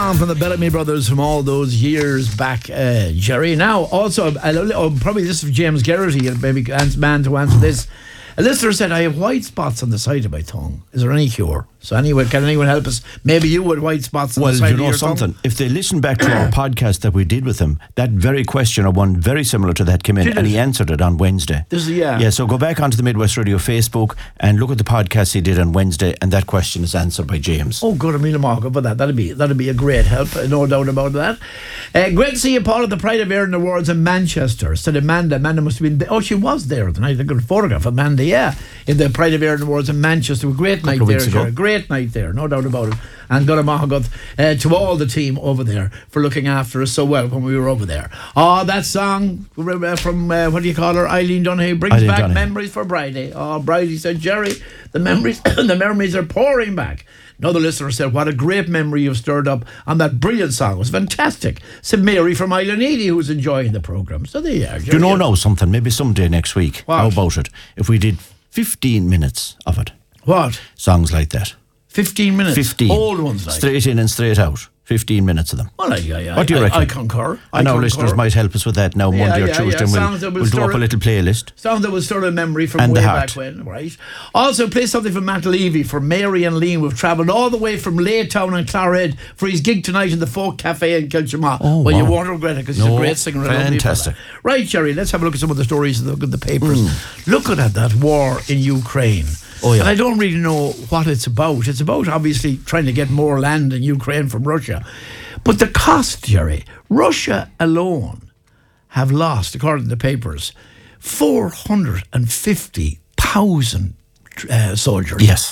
song from the Bellamy Brothers from all those years back, Jerry. Now, also, probably this is James Garrity, maybe man to answer this. A listener said, I have white spots on the side of my tongue. Is there any cure? So anyway, can anyone help us? Maybe you would white spots on the side of your tongue. Well, you know something? If they listen back to our podcast that we did with him, that very question, or one very similar to that, came in, and he answered it on Wednesday. Yeah, so go back onto the Midwest Radio Facebook and look at the podcast he did on Wednesday, and that question is answered by James. Oh, good. Amelia Marco for that. That'd be a great help, no doubt about that. Great to see you, Paul, at the Pride of Erin Awards in Manchester. Said Amanda must have been. Oh, she was there tonight. I got a photograph of Amanda. Yeah, in the Pride of Erin Awards in Manchester. A great night there. A great night there, no doubt about it. And Guramahagot to all the team over there for looking after us so well when we were over there. Oh, that song from what do you call her, Eileen Donahue, brings back memories for Bridie. Oh, Bridie said, Jerry, the memories are pouring back. Another listener said, what a great memory you've stirred up on that brilliant song. It was fantastic. Said Mary from Island Eady, who's enjoying the programme. So there you are. Do you know something? Maybe someday next week. What? How about it? If we did 15 minutes of it. What? Songs like that. 15 minutes? 15. Old ones like. Straight in and straight out. 15 minutes of them. Well, what do you reckon? I concur. And our listeners might help us with that now, Monday or Tuesday. We'll do up a little playlist. Sounds that will stir a memory from way back when, right? Also, play something from Matt Levy for Mary and Liam. We've travelled all the way from Laytown and Clarehead for his gig tonight in the Folk Cafe in Kilchama. Oh, well, you won't regret it because he's a great singer. Fantastic. Right, Jerry, let's have a look at some of the stories in the papers. Looking at that war in Ukraine. Oh, yeah. And I don't really know what it's about. It's about, obviously, trying to get more land in Ukraine from Russia. But the cost, Jerry, Russia alone have lost, according to the papers, 450,000 soldiers. Yes.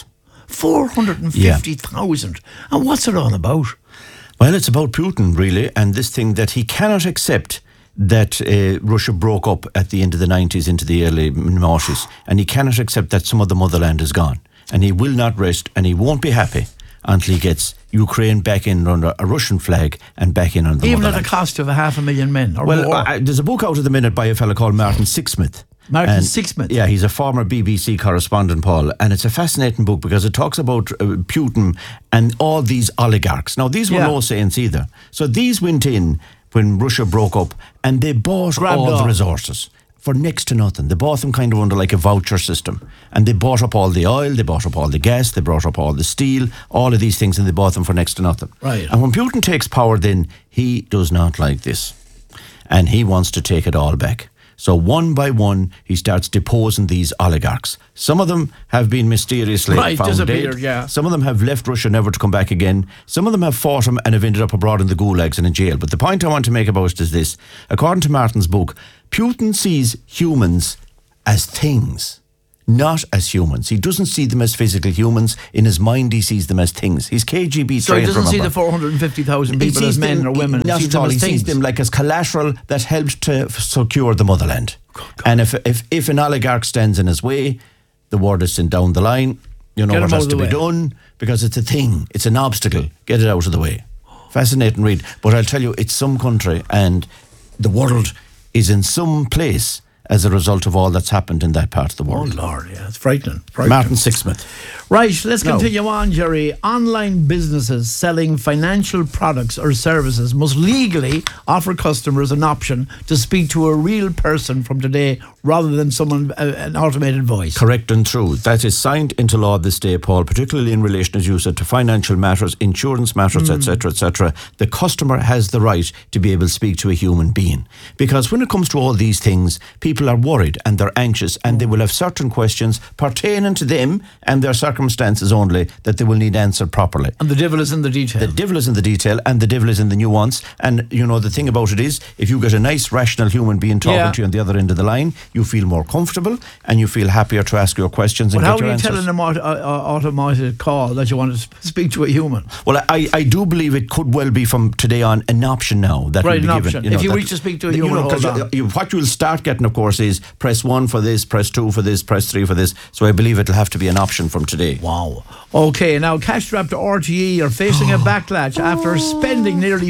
450,000. And what's it all about? Well, it's about Putin, really, and this thing that he cannot accept that Russia broke up at the end of the 90s into the early 90s, and he cannot accept that some of the motherland is gone. And he will not rest, and he won't be happy until he gets Ukraine back in under a Russian flag and back in under the motherland. Even at the cost of 500,000 men or more. There's a book out at the minute by a fellow called Martin Sixsmith. Sixsmith? Yeah, he's a former BBC correspondent, Paul, and it's a fascinating book because it talks about Putin and all these oligarchs. Now, these were no saints either. So these went in when Russia broke up and they bought all the resources for next to nothing. They bought them kind of under like a voucher system, and they bought up all the oil, they bought up all the gas, they brought up all the steel, all of these things, and they bought them for next to nothing. Right. And when Putin takes power, then he does not like this, and he wants to take it all back. So one by one, he starts deposing these oligarchs. Some of them have been mysteriously found dead. Yeah. Some of them have left Russia never to come back again. Some of them have fought him and have ended up abroad in the gulags and in jail. But the point I want to make about it is this. According to Martin's book, Putin sees humans as things, not as humans. He doesn't see them as physical humans. In his mind, he sees them as things. He's KGB trained. So he doesn't see the 450,000 people as men or women. Not at all. He sees them like as collateral that helped to secure the motherland. And if an oligarch stands in his way, the word is sent down the line. You know what has to be done, because it's a thing. It's an obstacle. Get it out of the way. Fascinating read. But I'll tell you, it's some country, and the world is in some place as a result of all that's happened in that part of the world. Oh, Lord, yeah, it's frightening. Martin Sixsmith. Right, let's continue on, Jerry. Online businesses selling financial products or services must legally offer customers an option to speak to a real person from today rather than someone, an automated voice. Correct and true. That is signed into law this day, Paul, particularly in relation, as you said, to financial matters, insurance matters, etc., etc. The customer has the right to be able to speak to a human being. Because when it comes to all these things, people are worried and they're anxious, and they will have certain questions pertaining to them and their circumstances only that they will need answered properly. And the devil is in the detail. The devil is in the detail, and the devil is in the nuance. And, you know, the thing about it is, if you get a nice, rational human being talking to you on the other end of the line, you feel more comfortable and you feel happier to ask your questions and get your answers. But how do you tell an automated call that you want to speak to a human? Well, I do believe it could well be from today on an option now that will be given. Option. If you wish to speak to a human, what you'll start getting, of course, is press 1 for this, press 2 for this, press 3 for this. So I believe it'll have to be an option from today. Wow. Okay, now cash-strapped RTE are facing a backlash after spending nearly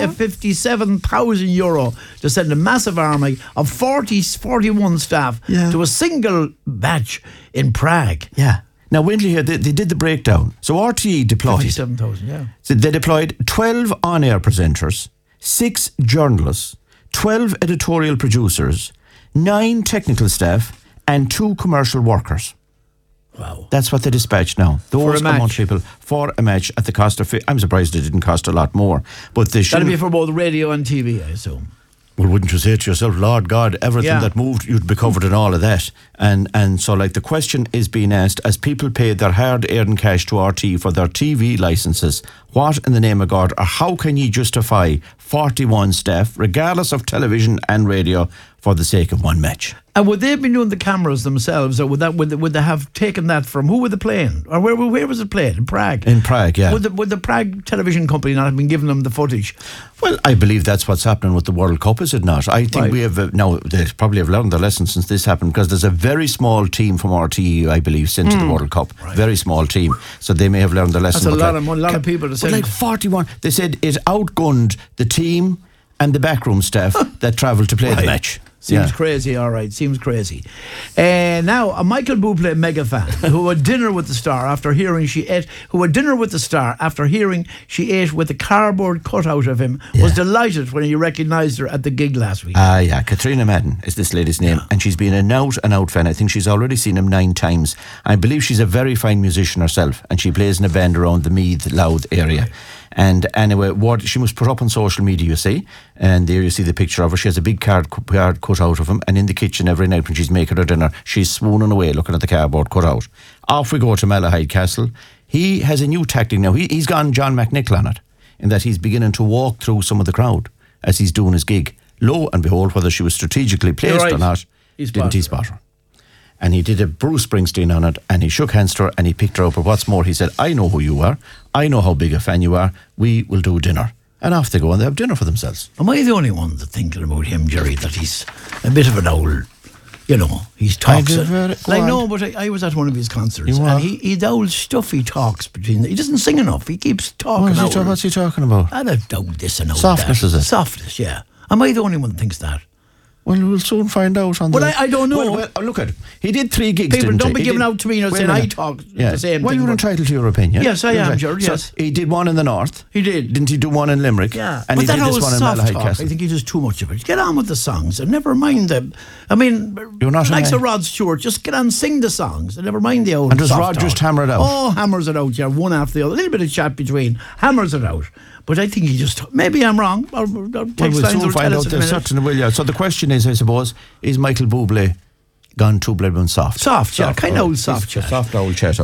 €57,000 to send a massive army of 41 staff to a single batch in Prague. Yeah. Now, Windley here, they did the breakdown. So RTE deployed 57,000, yeah. So they deployed 12 on-air presenters, 6 journalists, 12 editorial producers, 9 technical staff, and 2 commercial workers. Wow. That's what they dispatched now. Those amount of people for a match at the cost of... I'm surprised it didn't cost a lot more. But they should... That'll be for both radio and TV, I assume. Well, wouldn't you say to yourself, Lord God, everything that moved, you'd be covered in all of that. And so, like, the question is being asked, as people pay their hard-earned cash to RT for their TV licences, what in the name of God, or how can you justify 41 staff, regardless of television and radio, for the sake of one match? And would they have been doing the cameras themselves, or would they have taken that from, who were they playing? Or where was it played? In Prague? In Prague, yeah. Would the Prague television company not have been giving them the footage? Well, I believe that's what's happening with the World Cup, is it not? I think we have, now, they probably have learned their lesson since this happened, because there's a very small team from RTE, I believe, sent to the World Cup. Right. Very small team. So they may have learned their lesson. That's a lot of people to send. Like 41, they said it outgunned the team and the backroom staff that travelled to play the match. Seems crazy, all right. Seems crazy. Now, a Michael Bublé mega fan who had dinner with the star after hearing she ate with a cardboard cutout of him was delighted when he recognised her at the gig last week. Yeah, Katrina Madden is this lady's name, and she's been an out fan. I think she's already seen him 9 times. I believe she's a very fine musician herself, and she plays in a band around the Meath, Louth area. Right. And anyway, what she must put up on social media, you see, and there you see the picture of her. She has a big card cut out of him, and in the kitchen every night when she's making her dinner, she's swooning away looking at the cardboard cut out. Off we go to Malahide Castle. He has a new tactic now. He's gone John McNichol on it, in that he's beginning to walk through some of the crowd as he's doing his gig. Lo and behold, whether she was strategically placed or not, didn't he spot her? And he did a Bruce Springsteen on it, and he shook hands to her and he picked her up. But what's more, he said, I know who you are. I know how big a fan you are. We will do dinner. And off they go, and they have dinner for themselves. Am I the only one that's thinking about him, Jerry, that he's a bit of an old, he's talks. But I was at one of his concerts, and he's the old stuff he talks between. He doesn't sing enough. He keeps talking. What's he talking about? I don't know this and all Softness, that. is it? Softness, yeah. Am I the only one that thinks that? Well, we'll soon find out on I don't know. Well, look at it. He did 3 gigs, People didn't don't be he? giving out to me saying I talk the same well, thing. You're entitled to your opinion. Yes, I am, George, yes. So he did one in the north. He did. Didn't he do one in Limerick? Yeah. And but he did this one in Malahide Castle. I think he does too much of it. Get on with the songs and never mind them. I mean, you're not like Sir Rod Stewart, just get on and sing the songs and never mind the old And does Rod talk. just hammer it out? Oh, hammers it out, yeah, one after the other. A little bit of chat between. Hammers it out. But I think he just... Maybe I'm wrong. Or text lines will tell us in a minute. Certainly will, yeah. So the question is, I suppose, is Michael Bublé gone too bloody soft? Soft, yeah. Kind of old soft chat. Soft old chat.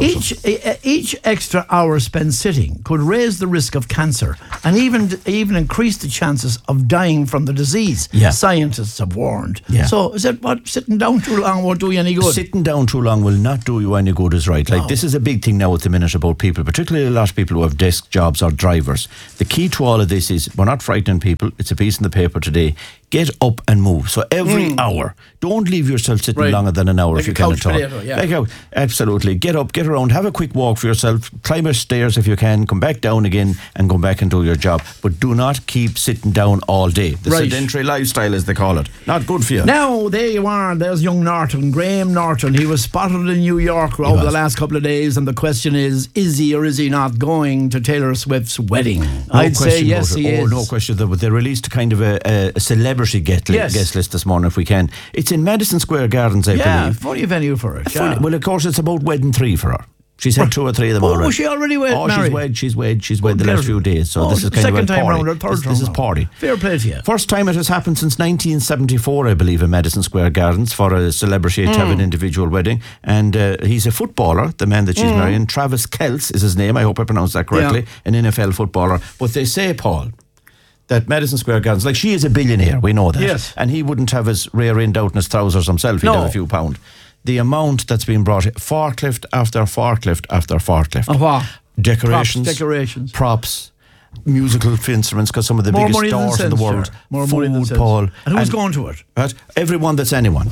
Each extra hour spent sitting could raise the risk of cancer and even increase the chances of dying from the disease. Yeah. Scientists have warned. Yeah. So is that what sitting down too long won't do you any good? Sitting down too long will not do you any good, is right. Like, this is a big thing now at the minute about people, particularly a lot of people who have desk jobs or drivers. The key to all of this is we're not frightening people. It's a piece in the paper today. Get up and move. So every hour, don't leave yourself sitting longer than an hour, like if you can at all. Yeah. Absolutely. Get up, get around, have a quick walk for yourself, climb a stairs if you can, come back down again and come back and do your job. But do not keep sitting down all day. The sedentary lifestyle, as they call it. Not good for you. Now, there you are. There's young Norton, Graham Norton. He was spotted in New York over the last couple of days, and the question is he or is he not going to Taylor Swift's wedding? I'd say yes, he is. No question. They released kind of a celebrity guest list this morning, if we can. It's in Madison Square Gardens, I believe. Yeah, funny venue for it. Yeah. Well, of course, it's about wedding 3 for her. She's had 2 or 3 of them already. Was she already married? She's wed the last few days. So this is kind second of a time party. round or third This is party. Fair play to you. First time it has happened since 1974, I believe, in Madison Square Gardens for a celebrity to have an individual wedding. And he's a footballer, the man that she's marrying. Travis Kelce is his name. I hope I pronounced that correctly. An NFL footballer. But they say, Paul, that Madison Square Gardens, like, she is a billionaire, we know that. Yes. And he wouldn't have his rear end out in his trousers himself. He'd have a few pound. The amount that's been brought, forklift after forklift after forklift. What? Decorations. Props. Musical instruments, because some of the biggest stars in the world. More money than sense. Paul. And who's going to it? Right? Everyone that's anyone.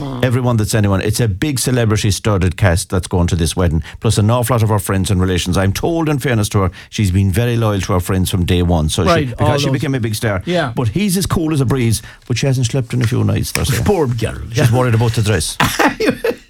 It's a big celebrity studded cast that's going to this wedding, plus an awful lot of her friends and relations. I'm told, in fairness to her, she's been very loyal to her friends from day one. So because she became a big star. Yeah. But he's as cool as a breeze, but she hasn't slept in a few nights. Poor girl. She's worried about the dress.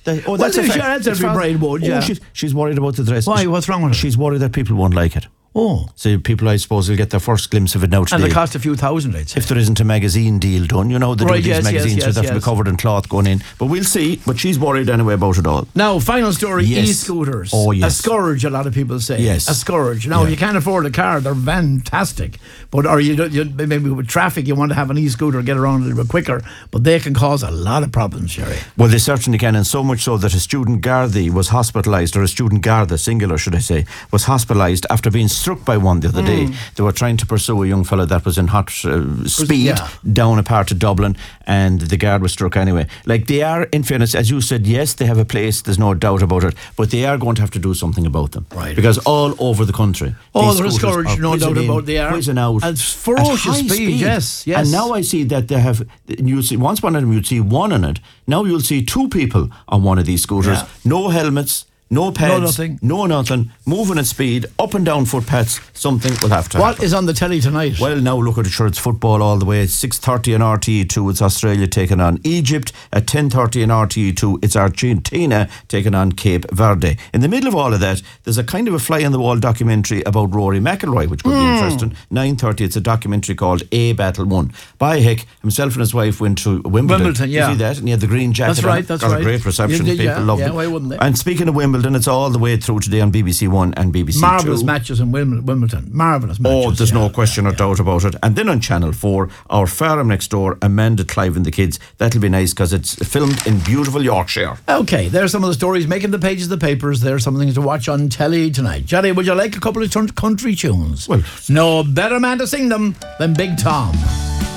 That's a fact. That's every bride would, yeah. She's worried about the dress. Why? What's wrong with it? She's worried that people won't like it. Oh. So people, I suppose, will get their first glimpse of it now today. And it cost a few thousand, I'd say. If there isn't a magazine deal done, they do these magazines that have to be covered in cloth going in. But we'll see. But she's worried anyway about it all. Now, final story, e-scooters. Oh, yes. A scourge, a lot of people say. Yes. A scourge. Now, you can't afford a car, they're fantastic. But maybe with traffic, you want to have an e-scooter, get around a little bit quicker. But they can cause a lot of problems, Sherry. Well, they certainly can, and so much so that a student Gardaí was hospitalised, or a student Garda, singular should I say, was hospitalised after being struck by one the other day. They were trying to pursue a young fella that was in hot speed down a part of Dublin, and the guard was struck anyway. Like, they are, in fairness, as you said, yes, they have a place, there's no doubt about it, but they are going to have to do something about them. Right. Because all over the country, they're a scourge, no doubt about they are. Whizzing out at ferocious speed, yes. And now I see that they have, you'll see, once one of them, you'd see one on it. Now you'll see two people on one of these scooters. Yeah. No helmets, no pads, no nothing, moving at speed, up and down footpaths. Something will have to happen. What is on the telly tonight? Well, now look at it, sure, it's football all the way. 6:30 on RTE2, it's Australia taking on Egypt. At 10:30 on RTE2, it's Argentina taking on Cape Verde. In the middle of all of that, there's a kind of a fly-on-the-wall documentary about Rory McIlroy, which could be interesting. 9:30, it's a documentary called A Battle Won. By heck, himself and his wife went to Wimbledon. Yeah. You see that? And he had the green jacket That's right, that's got right. a great reception. People loved it. Why wouldn't they? And speaking of Wimbledon, it's all the way through today on BBC One and BBC Two. Marvellous matches in Wimbledon. Marvellous matches. Oh, there's no question or doubt about it. And then on Channel 4, our farm next door, Amanda Clive and the kids. That'll be nice because it's filmed in beautiful Yorkshire. Okay, there's some of the stories making the pages of the papers. There's some things to watch on telly tonight. Johnny, would you like a couple of country tunes? Well, no better man to sing them than Big Tom.